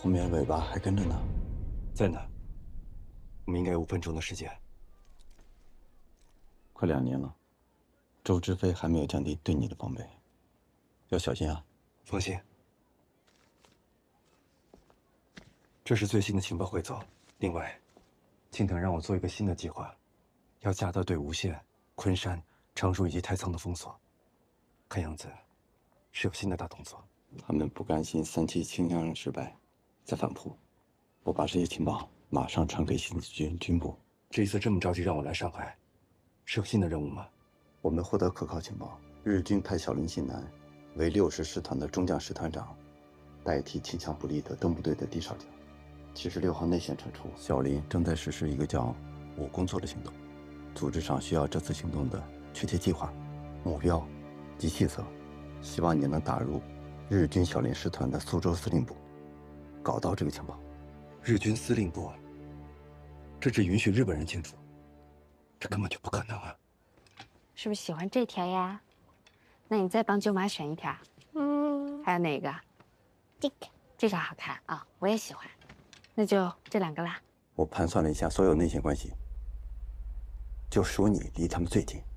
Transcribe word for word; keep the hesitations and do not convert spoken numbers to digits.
后面尾巴还跟着呢。 在呢。我们应该有五分钟的时间。 快两年了，周知飞还没有降低对你的防备，要小心啊。 放心。这是最新的情报汇总。另外，青藤让我做一个新的计划，要加大对无限、昆山、常熟以及太仓的封锁。看样子是有新的大动作。 他们不甘心三期清乡失败，再反扑。我把这些情报马上传给新四军军部。 这一次这么着急让我来上海，是有新的任务吗？ 我们获得可靠情报，日军派小林信男为六十师团的中将师团长，代替倾向不利的登部队的第少将。七十六号内线传出，小林正在实施一个叫“我工作”的行动，组织上需要这次行动的确切计划、目标及细则，希望你能打入日军小林师团的苏州司令部，搞到这个情报。 日军司令部，这只允许日本人进驻，这根本就不可能啊！ 是不是喜欢这条呀？那你再帮舅妈选一条。嗯，还有哪个？这个，这个好看啊，我也喜欢。那就这两个啦。 我盘算了一下所有内线关系，就属你离他们最近。